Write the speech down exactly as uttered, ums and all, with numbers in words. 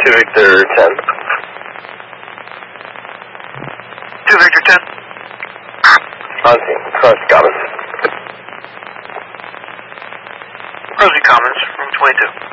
two Victor ten. two Victor ten. On scene. Crosby Commons. Crosby Commons, room twenty-two.